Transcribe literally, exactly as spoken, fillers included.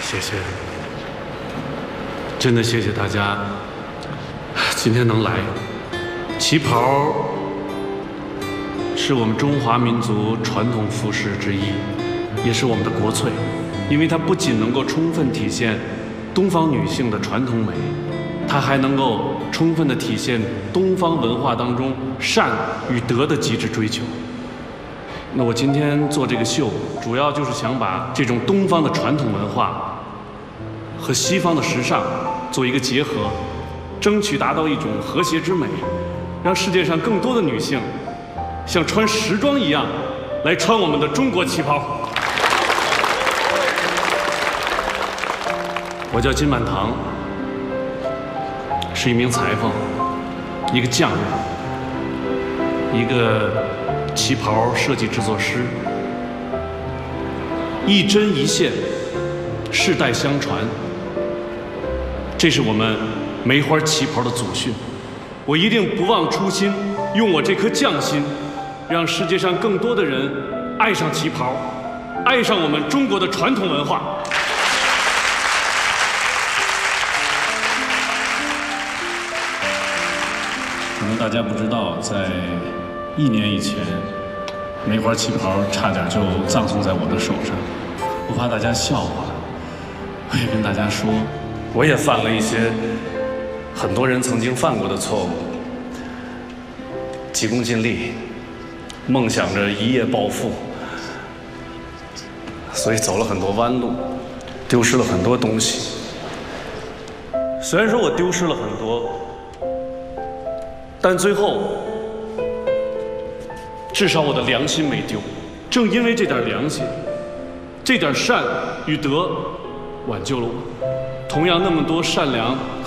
谢谢，真的谢谢大家，今天能来。旗袍是我们中华民族传统服饰之一，也是我们的国粹，因为它不仅能够充分体现东方女性的传统美，它还能够充分地体现东方文化当中善与德的极致追求。那我今天做这个秀，主要就是想把这种东方的传统文化和西方的时尚做一个结合，争取达到一种和谐之美，让世界上更多的女性像穿时装一样来穿我们的中国旗袍。我叫金满堂，是一名裁缝，一个匠人，一个旗袍设计制作师，一针一线，世代相传，这是我们梅花旗袍的祖训。我一定不忘初心，用我这颗匠心，让世界上更多的人爱上旗袍，爱上我们中国的传统文化。 可能大家不知道，在一年以前，梅花旗袍差点就葬送在我的手上。不怕大家笑话，我也跟大家说， 我也犯了一些很多人曾经犯过的错误，急功近利，梦想着一夜暴富，所以走了很多弯路，丢失了很多东西。虽然说我丢失了很多，但最后至少我的良心没丢。正因为这点良心，这点善与德，挽救了我。同样，那么多善良